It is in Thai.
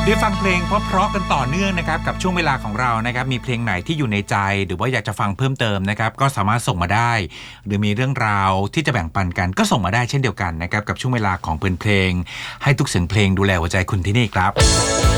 ได้ฟังเพลงเพราะๆกันต่อเนื่องนะครับกับช่วงเวลาของเรานะครับมีเพลงไหนที่อยู่ในใจหรือว่าอยากจะฟังเพิ่มเติมนะครับก็สามารถส่งมาได้หรือมีเรื่องราวที่จะแบ่งปันกันก็ส่งมาได้เช่นเดียวกันนะครับกับช่วงเวลาของเพลินเพลงให้ทุกเสียงเพลงดูแลหัวใจคุณที่นี่ครับ